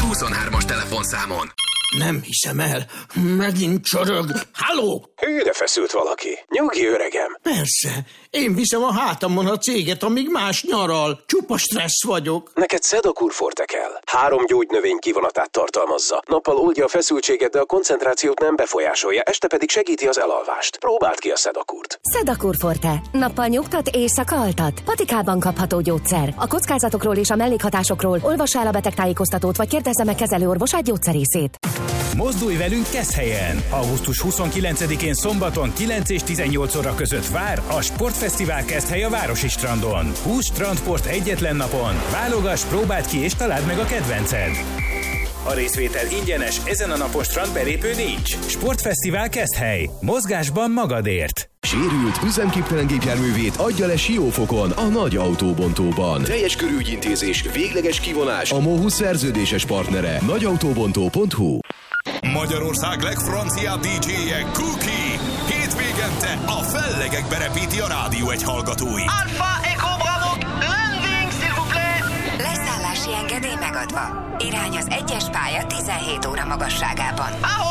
23-as telefonszámon. Nem hiszem el. Megint csorog. Halló? Hűre feszült valaki. Nyugi, öregem. Persze. Én viszem a hátamon a céget, amíg más nyaral. Csupa stressz vagyok. Neked Sedakur Forte kell. 3 gyógynövény kivonatát tartalmazza. Nappal oldja a feszültséget, de a koncentrációt nem befolyásolja, este pedig segíti az elalvást. Próbáld ki a Sedakurt. Sedakur Forte. Nappal nyugtat, éjszaka altat. Patikában kapható gyógyszer. A kockázatokról és a mellékhatásokról olvassa el a betegtájékoztatót, vagy kérdezze meg kezelőorvosát, gyógyszerészét. Mozdulj velünk Keszthelyen! Augusztus 29-én szombaton 9 és 18 óra között vár a Sportfesztivál Keszthely a Városi Strandon. 20 strandport egyetlen napon. Válogass, próbáld ki és találd meg a kedvenced. A részvétel ingyenes, ezen a napon strandbelépő nincs. Sportfesztivál Keszthely. Mozgásban magadért. Sérült, üzemképtelen gépjárművét adja le Siófokon, a nagy autóbontóban. Teljes körű ügyintézés, végleges kivonás, a MOHU szerződéses partnere, nagyautóbontó.hu. Magyarország legfranciább DJ-je Cookie. Hétvégente a fellegekbe repíti a rádió egy hallgatói. Alpha Echo Bravo, landing s'il vous plaît. Leszállási engedély megadva. Irány az 1-es pálya 17 óra magasságában.